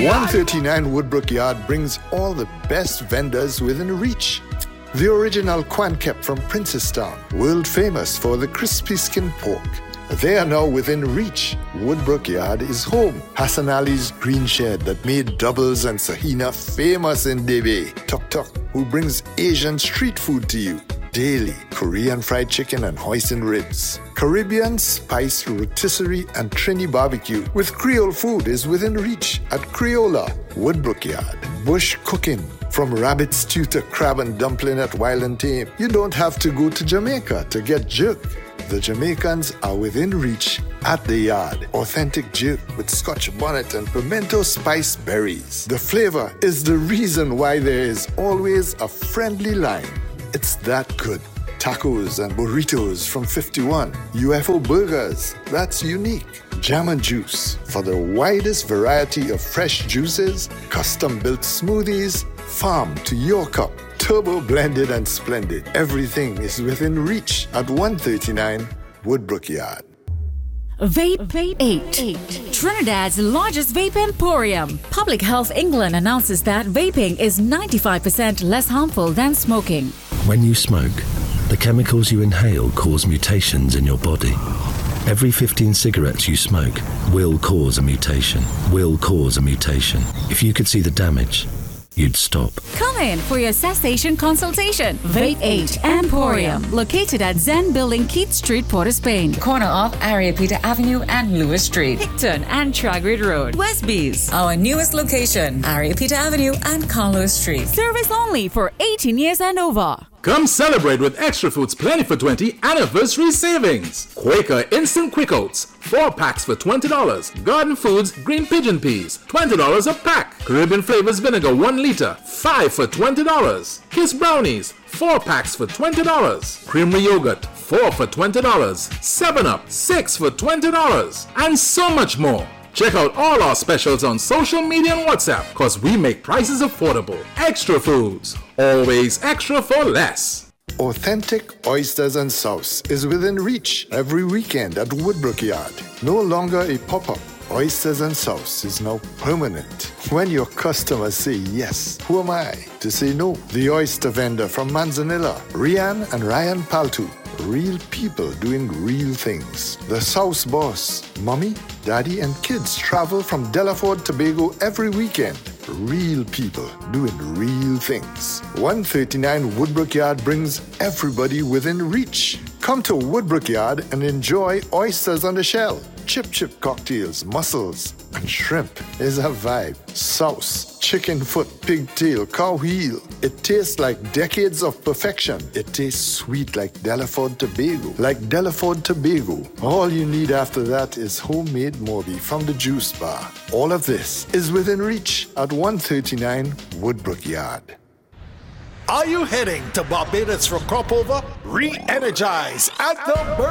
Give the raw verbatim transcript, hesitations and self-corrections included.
one thirty-nine Woodbrook Yard brings all the best vendors within reach. The original Quan Kep from Princestown, world famous for the crispy skin pork. They are now within reach. Woodbrook Yard is home. Hassan Ali's Green Shed that made doubles and sahina famous in Debe. Tok Tok, who brings Asian street food to you daily. Korean fried chicken and hoisin ribs. Caribbean spiced rotisserie and Trini barbecue with Creole food is within reach at Creola, Woodbrook Yard. Bush cooking, from rabbit stew to crab and dumpling at Wild and Tame. You don't have to go to Jamaica to get jerk. The Jamaicans are within reach at the yard. Authentic jerk with scotch bonnet and pimento spice berries. The flavor is the reason why there is always a friendly line. It's that good. Tacos and burritos from fifty-one. U F O burgers, that's unique. Jam and juice for the widest variety of fresh juices, custom-built smoothies, farm to your cup. Turbo blended and splendid. Everything is within reach at one thirty-nine Woodbrook Yard. Vape, Vape eight. Trinidad's largest vape emporium. Public Health England announces that vaping is ninety-five percent less harmful than smoking. When you smoke, the chemicals you inhale cause mutations in your body. Every fifteen cigarettes you smoke will cause a mutation. Will cause a mutation. If you could see the damage, you'd stop. Come in for your cessation consultation. Vape eight Emporium, located at Zen Building, Keith Street, Port of Spain. Corner of Ariapita Avenue and Lewis Street. Hickton and Tragrid Road, Westbees. Our newest location, Ariapita Avenue and Carlos Street. Service only for eighteen years and over. Come celebrate with Extra Foods Plenty for twenty anniversary savings. Quaker Instant Quick Oats, four packs for twenty dollars. Garden Foods Green Pigeon Peas, twenty dollars a pack. Caribbean Flavors Vinegar, one liter, five for twenty dollars. Kiss Brownies, four packs for twenty dollars. Creamery Yogurt, four for twenty dollars. seven up, six for twenty dollars. And so much more. Check out all our specials on social media and WhatsApp, cause we make prices affordable. Extra Foods, always extra for less. Authentic oysters and sauce is within reach every weekend at Woodbrook Yard. No longer a pop-up. Oysters and sauce is now permanent. When your customers say yes, who am I to say no? The oyster vendor from Manzanilla, Rian and Ryan Paltu. Real people doing real things. The Sauce Boss. Mommy, Daddy, and kids travel from Delaford, Tobago every weekend. Real people doing real things. one thirty-nine Woodbrook Yard brings everybody within reach. Come to Woodbrook Yard and enjoy oysters on the shell. Chip chip cocktails, mussels, and shrimp is a vibe. Sauce, chicken foot, pigtail, cow heel. It tastes like decades of perfection. It tastes sweet like Delaford Tobago. Like Delaford Tobago. All you need after that is homemade Morby from the juice bar. All of this is within reach at one thirty-nine Woodbrook Yard. Are you heading to Barbados for crop over? Re-energize at the